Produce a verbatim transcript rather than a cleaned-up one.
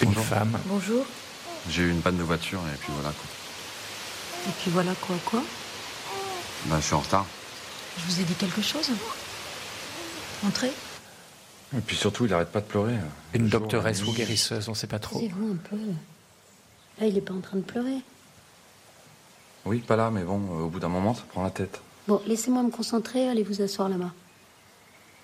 Une Bonjour. femme. Bonjour. J'ai eu une panne de voiture et puis voilà quoi. Et puis voilà quoi, quoi Bah, je suis en retard. Je vous ai dit quelque chose? Entrez. Et puis surtout, il arrête pas de pleurer. Une Le jour, doctoresse la ou nuit. guérisseuse, on sait pas trop. Taisez-vous un peu. Là, il est pas en train de pleurer. Oui, pas là, mais bon, euh, au bout d'un moment, ça prend la tête. Bon, laissez-moi me concentrer, allez vous asseoir là-bas.